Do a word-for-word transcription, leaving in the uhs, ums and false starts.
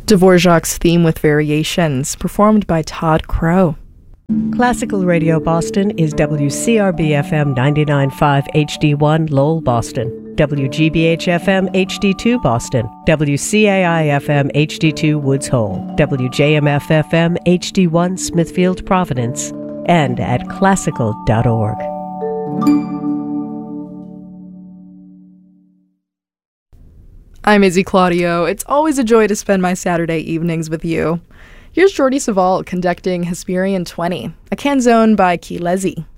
Dvorak's theme with variations, performed by Todd Crow. Classical Radio Boston is W C R B F M ninety-nine point five H D one Lowell, Boston, W G B H F M H D two Boston, W C A I F M H D two Woods Hole, W J M F F M H D one Smithfield, Providence, and at classical dot org. I'm Izzy Claudio. It's always a joy to spend my Saturday evenings with you. Here's Jordi Savall conducting Hesperian twenty, a canzone by Chilesi.